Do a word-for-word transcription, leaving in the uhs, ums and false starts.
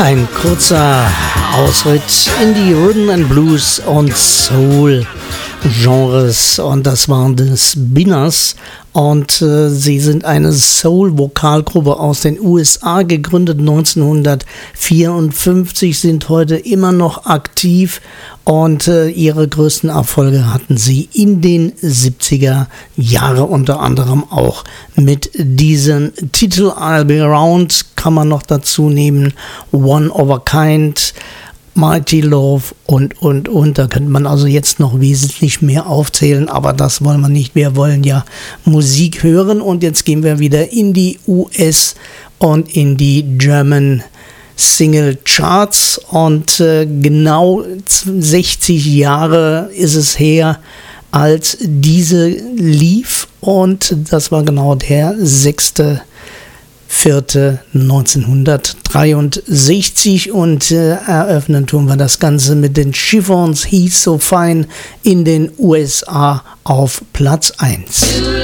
Ein kurzer Ausritt in die Rhythm and Blues und Soul Genres, und das waren die Spinners, und äh, sie sind eine Soul-Vokalgruppe aus den U S A, gegründet neunzehnhundertvierundfünfzig, sind heute immer noch aktiv, und äh, ihre größten Erfolge hatten sie in den siebziger Jahre, unter anderem auch mit diesem Titel I'll Be Around, kann man noch dazu nehmen, One of a Kind, Mighty Love und, und, und. Da könnte man also jetzt noch wesentlich mehr aufzählen, aber das wollen wir nicht. Wir wollen ja Musik hören, und jetzt gehen wir wieder in die U S und in die German Single Charts, und äh, genau sechzig Jahre ist es her, als diese lief, und das war genau der sechste vierte neunzehnhundertdreiundsechzig, und äh, eröffnen tun wir das Ganze mit den Chiffons, He's So Fine, in den U S A auf Platz eins.